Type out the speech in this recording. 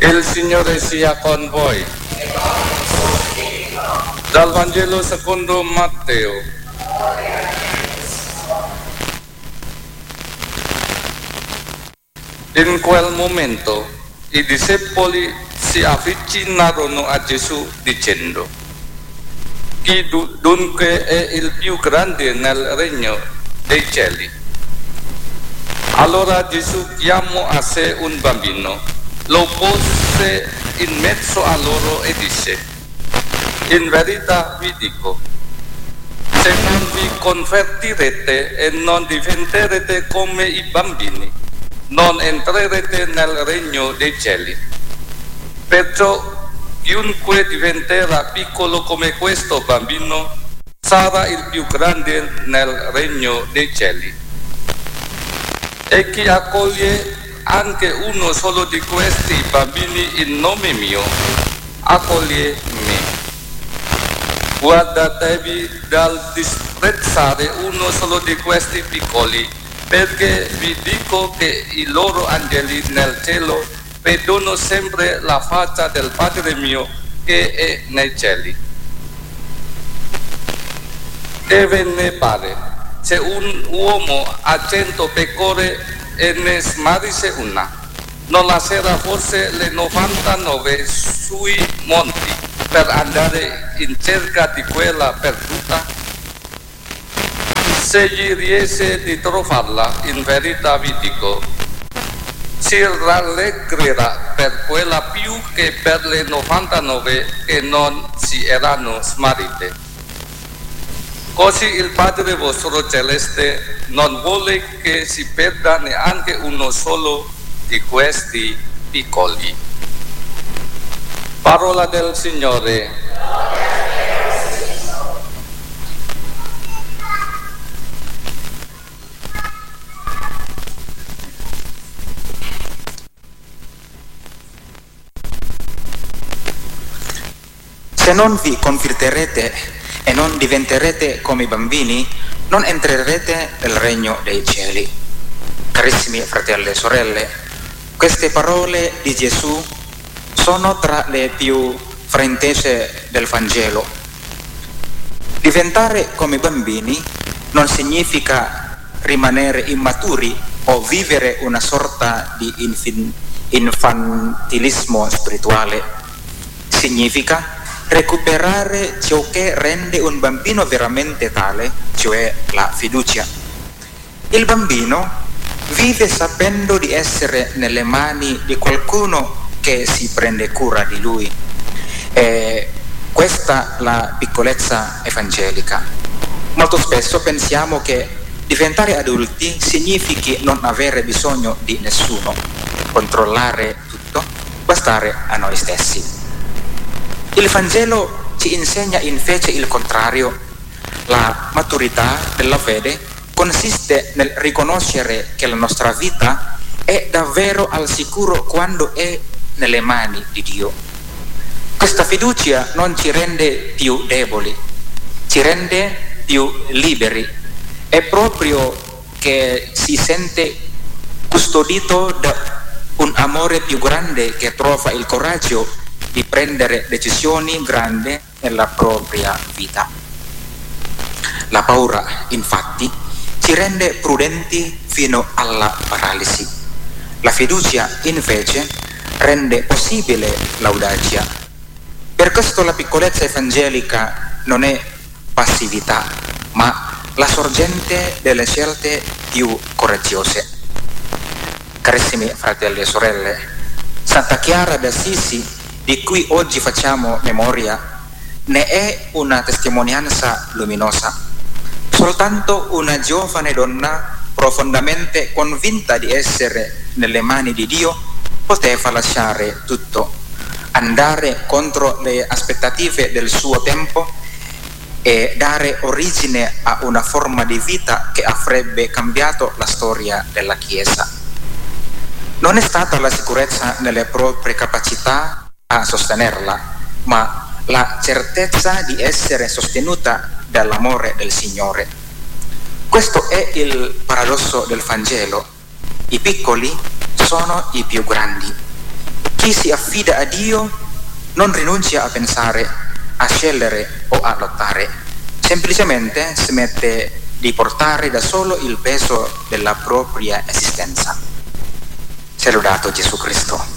Il Signore sia con voi. Dal Vangelo secondo Matteo. In quel momento i discepoli si avvicinarono a Gesù dicendo: chi dunque è il più grande nel regno dei cieli? Allora Gesù chiamò a sé un bambino, lo pose in mezzo a loro e disse: in verità vi dico, se non vi convertirete e non diventerete come i bambini, non entrerete nel regno dei cieli. Perciò chiunque diventerà piccolo come questo bambino sarà il più grande nel regno dei cieli. E chi accoglie anche uno solo di questi bambini in nome mio, accoglie me. Guardatevi dal disprezzare uno solo di questi piccoli, perché vi dico che i loro angeli nel cielo vedono sempre la faccia del Padre mio che è nei cieli. Che ve ne pare? Se un uomo ha 100 pecore e ne smarrisce una, non lascerà forse le 99 sui monti per andare in cerca di quella perduta? Se gli riesce di trovarla, in verità vi dico, si rallegrerà per quella più che per le 99 che non si erano smarrite. Così il Padre vostro celeste non vuole che si perda neanche uno solo di questi piccoli. Parola del Signore. Se non vi convertirete e non diventerete come i bambini, non entrerete nel regno dei cieli. Carissimi fratelli e sorelle, queste parole di Gesù sono tra le più fraintese del Vangelo. Diventare come bambini non significa rimanere immaturi o vivere una sorta di infantilismo spirituale. Significa recuperare ciò che rende un bambino veramente tale, cioè la fiducia. Il bambino vive sapendo di essere nelle mani di qualcuno che si prende cura di lui. E questa è la piccolezza evangelica. Molto spesso pensiamo che diventare adulti significhi non avere bisogno di nessuno, controllare tutto, bastare a noi stessi. Il Vangelo ci insegna invece il contrario. La maturità della fede consiste nel riconoscere che la nostra vita è davvero al sicuro quando è nelle mani di Dio. Questa fiducia non ci rende più deboli, ci rende più liberi. È proprio che si sente custodito da un amore più grande che trova il coraggio di prendere decisioni grandi nella propria vita. La paura, infatti, ci rende prudenti fino alla paralisi. La fiducia, invece, rende possibile l'audacia. Per questo la piccolezza evangelica non è passività, ma la sorgente delle scelte più coraggiose. Carissimi fratelli e sorelle, Santa Chiara d'Assisi, di cui oggi facciamo memoria, ne è una testimonianza luminosa. Soltanto una giovane donna profondamente convinta di essere nelle mani di Dio poteva lasciare tutto, andare contro le aspettative del suo tempo e dare origine a una forma di vita che avrebbe cambiato la storia della Chiesa. Non è stata la sicurezza nelle proprie capacità a sostenerla, ma la certezza di essere sostenuta dall'amore del Signore. Questo è il paradosso del Vangelo. I piccoli sono i più grandi. Chi si affida a Dio non rinuncia a pensare, a scegliere o a lottare, semplicemente smette di portare da solo il peso della propria esistenza. Sia lodato Gesù Cristo.